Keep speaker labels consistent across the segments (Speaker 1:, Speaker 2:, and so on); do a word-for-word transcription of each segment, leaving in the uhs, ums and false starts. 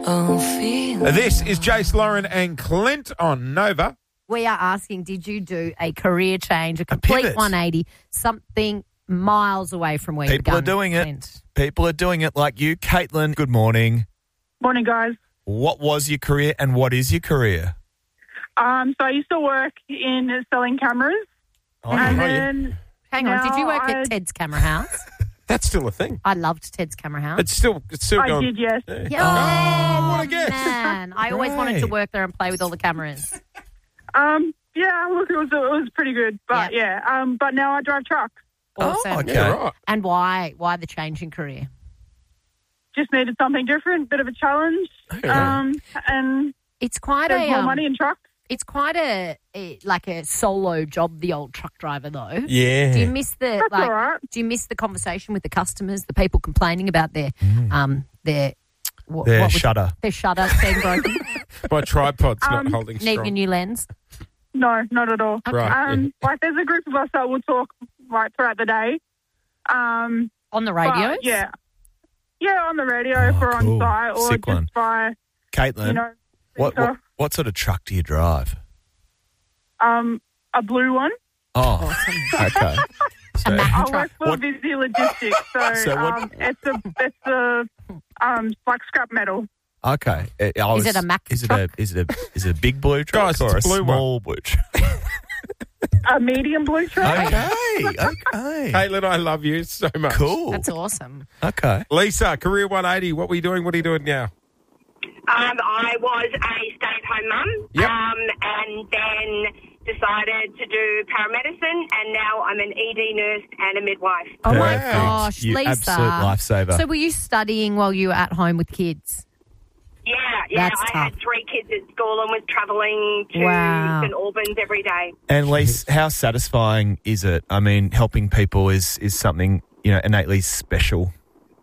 Speaker 1: This is Jace, Lauren and Clint on Nova.
Speaker 2: We are asking, did you do a career change, a complete
Speaker 3: pivot.
Speaker 2: one eighty, something miles away from where
Speaker 3: People
Speaker 2: you've
Speaker 3: are
Speaker 2: done,
Speaker 3: doing it.
Speaker 2: Clint?
Speaker 3: People are doing it like you. Caitlin, good morning.
Speaker 4: Morning, guys.
Speaker 3: What was your career and what is your career?
Speaker 4: Um, so I used to work in selling cameras.
Speaker 3: Oh,
Speaker 4: and
Speaker 1: yeah.
Speaker 4: then
Speaker 2: Hang on, did you work
Speaker 4: now I-
Speaker 2: at Ted's Camera House?
Speaker 1: That's still a thing.
Speaker 2: I loved Ted's Camera House.
Speaker 1: It's still it's still
Speaker 4: I
Speaker 1: going.
Speaker 4: did, yes.
Speaker 2: Yeah.
Speaker 1: Oh, what a guess.
Speaker 2: Man, I always wanted to
Speaker 3: Great.
Speaker 2: work there and play with all the cameras.
Speaker 4: Um, yeah, look, it was it was pretty good, but yeah. Um, but now I drive trucks.
Speaker 2: Awesome.
Speaker 3: Oh, okay.
Speaker 1: Yeah, right.
Speaker 2: And why? Why the change in career?
Speaker 4: Just needed something different, bit of a challenge.
Speaker 1: Yeah.
Speaker 4: Um, and
Speaker 2: It's quite
Speaker 4: there's
Speaker 2: a
Speaker 4: more
Speaker 2: um,
Speaker 4: money in trucks.
Speaker 2: It's quite a, a like a solo job. The old truck driver, though.
Speaker 1: Yeah.
Speaker 2: Do you miss the
Speaker 4: That's
Speaker 2: like?
Speaker 4: all right.
Speaker 2: Do you miss the conversation with the customers, the people complaining about their um their what,
Speaker 3: Their
Speaker 2: what was-
Speaker 3: shutter.
Speaker 2: their shutter being broken,
Speaker 1: My tripod's not
Speaker 4: Um,
Speaker 1: holding
Speaker 2: needing
Speaker 1: strong.
Speaker 2: a new lens?
Speaker 4: No, not at all.
Speaker 1: Right.
Speaker 4: Um,
Speaker 1: yeah.
Speaker 4: like there's a group of us that will talk like throughout the day. Um,
Speaker 2: On the
Speaker 4: but,
Speaker 2: radios?
Speaker 4: yeah, yeah, on the radio
Speaker 3: Oh,
Speaker 4: for
Speaker 3: cool.
Speaker 4: on site or
Speaker 3: Sick
Speaker 4: just
Speaker 3: one.
Speaker 4: by
Speaker 3: Caitlin,
Speaker 4: you know
Speaker 3: what,
Speaker 4: speaker.
Speaker 3: what what sort of truck do you drive?
Speaker 4: um a blue one.
Speaker 3: Oh,
Speaker 2: Awesome.
Speaker 3: okay. So,
Speaker 4: I
Speaker 2: Truck.
Speaker 4: work for
Speaker 3: What-
Speaker 4: Busy Logistics, so,
Speaker 3: So what-
Speaker 4: um, it's a it's a um like scrap metal.
Speaker 3: okay. Uh, I was-
Speaker 2: it a Mack
Speaker 3: is it
Speaker 2: truck?
Speaker 3: a is it a is it a big blue truck
Speaker 1: Guys,
Speaker 3: or a
Speaker 1: it's a blue
Speaker 3: small blue truck?
Speaker 4: A medium blue truck.
Speaker 3: Okay, okay.
Speaker 1: Caitlin, I love you so much.
Speaker 3: Cool.
Speaker 2: That's awesome.
Speaker 3: Okay.
Speaker 1: Lisa, career one eighty. What were you doing? What are you doing now?
Speaker 5: Um, I was a stay-at-home mum,
Speaker 1: Yep.
Speaker 5: um, and then decided to do paramedicine, and now I'm an E D nurse and a midwife.
Speaker 2: Oh my
Speaker 3: Perfect.
Speaker 2: gosh,
Speaker 3: You
Speaker 2: Lisa!
Speaker 3: absolute lifesaver.
Speaker 2: So were you studying while you were at home with kids?
Speaker 5: Yeah, yeah.
Speaker 2: That's
Speaker 5: I
Speaker 2: tough.
Speaker 5: had three kids at school and was travelling to
Speaker 2: Wow.
Speaker 5: Saint Albans every day.
Speaker 3: And Lisa, how satisfying is it? I mean, helping people is is something, you know, innately special.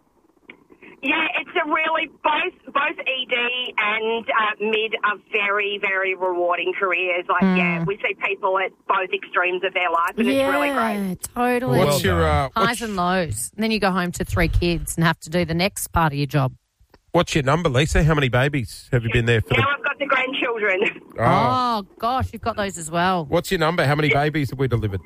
Speaker 5: Yeah, it's a really both both E D and uh, mid are very very rewarding careers. Like yeah, we see people at both extremes of their life, and
Speaker 2: yeah,
Speaker 5: it's really great.
Speaker 2: totally.
Speaker 1: What's your uh,
Speaker 2: Highs
Speaker 1: what's,
Speaker 2: and lows. And then you go home to three kids and have to do the next part of your job.
Speaker 1: what's your number, Lisa? How many babies have you been there for?
Speaker 5: Now
Speaker 1: The,
Speaker 5: I've got the grandchildren.
Speaker 1: oh.
Speaker 2: Oh, gosh, you've got those as well.
Speaker 1: What's your number? How many babies have we delivered?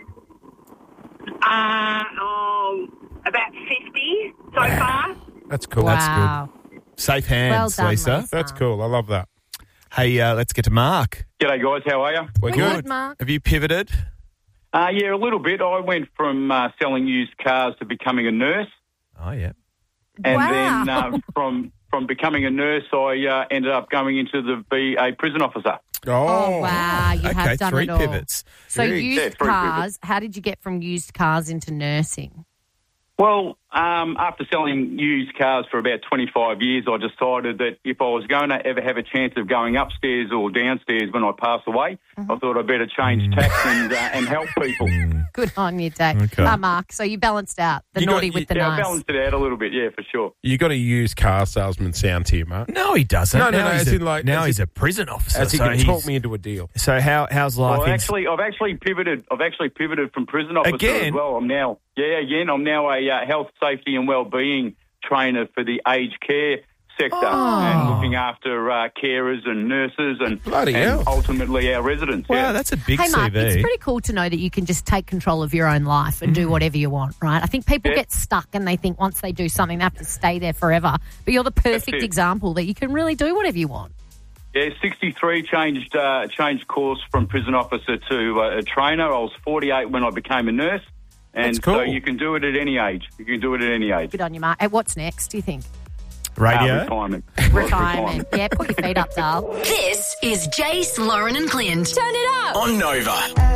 Speaker 5: Uh, oh, about fifty so far.
Speaker 1: That's cool.
Speaker 2: Wow.
Speaker 3: Safe hands,
Speaker 2: Well done,
Speaker 3: Lisa.
Speaker 2: Lisa.
Speaker 1: That's cool. I love that.
Speaker 3: Hey, uh, let's get to Mark.
Speaker 6: G'day guys, how are you?
Speaker 1: We're
Speaker 2: We're
Speaker 1: good.
Speaker 2: good, Mark.
Speaker 3: Have you pivoted?
Speaker 6: Uh, yeah, a little bit. I went from uh, selling used cars to becoming a nurse,
Speaker 3: Oh, yeah.
Speaker 6: and
Speaker 2: Wow.
Speaker 6: then uh, from from becoming a nurse, I uh, ended up going into the be a prison officer.
Speaker 2: Oh, wow. You
Speaker 3: okay,
Speaker 2: have done
Speaker 3: three
Speaker 2: it all.
Speaker 3: pivots.
Speaker 2: So
Speaker 1: Jeez.
Speaker 2: used
Speaker 6: Yeah, three
Speaker 2: cars, how did you get from used cars into nursing?
Speaker 6: Well, um, after selling used cars for about twenty-five years, I decided that if I was going to ever have a chance of going upstairs or downstairs when I pass away, I thought I'd better change tack and, uh, and help people.
Speaker 2: Good on you, Dave.
Speaker 3: Okay.
Speaker 2: Ah, Mark, so you balanced out the
Speaker 1: You got-
Speaker 2: naughty
Speaker 1: you-
Speaker 2: with the
Speaker 6: Yeah, I
Speaker 2: nice.
Speaker 6: balanced it out a little bit, yeah, for sure.
Speaker 1: You got a used car salesman sound to you, Mark.
Speaker 3: No, he doesn't.
Speaker 1: No, no,
Speaker 3: now
Speaker 1: no,
Speaker 3: He's
Speaker 1: as
Speaker 3: a,
Speaker 1: in, like,
Speaker 3: now
Speaker 1: as
Speaker 3: he's
Speaker 1: in-
Speaker 3: a prison officer.
Speaker 1: As he
Speaker 3: so
Speaker 1: can
Speaker 3: he's-
Speaker 1: talk me into a deal.
Speaker 3: So how how's life?
Speaker 6: Well,
Speaker 3: in-
Speaker 6: actually, I've actually pivoted. I've actually pivoted from prison officer
Speaker 3: Again?
Speaker 6: as well. I'm now, yeah, again, I'm now a uh, health, safety, and well-being trainer for the aged care sector
Speaker 2: Oh.
Speaker 6: and looking after uh, carers and nurses and,
Speaker 1: Bloody
Speaker 6: and
Speaker 1: hell.
Speaker 6: ultimately our residents.
Speaker 3: wow,
Speaker 6: yeah.
Speaker 3: that's a big
Speaker 2: Hey, Mark,
Speaker 3: C V.
Speaker 2: it's pretty cool to know that you can just take control of your own life and do whatever you want, right? I think people
Speaker 6: Yeah.
Speaker 2: get stuck and they think once they do something, they have to stay there forever. But you're the perfect
Speaker 6: it.
Speaker 2: example that you can really do whatever you want.
Speaker 6: Yeah, sixty-three changed uh, changed course from prison officer to uh, a trainer. I was forty-eight when I became a nurse. And
Speaker 1: That's cool.
Speaker 6: so you can do it at any age. You can do it at any age.
Speaker 2: Good on you, Mark. Hey, what's next, do you think?
Speaker 3: Radio.
Speaker 6: Uh, retirement.
Speaker 2: Retirement. Yeah, put your feet up, Dale.
Speaker 7: This is Jace, Lauren and Clint. Turn it up.
Speaker 8: On Nova.